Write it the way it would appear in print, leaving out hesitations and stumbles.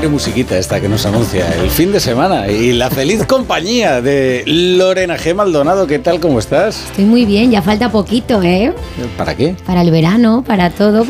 Qué musiquita esta que nos anuncia el fin de semana y la feliz compañía de Lorena G. Maldonado. ¿Qué tal? ¿Cómo estás? Estoy muy bien, ya falta poquito, ¿eh? ¿Para qué? Para el verano, para todo.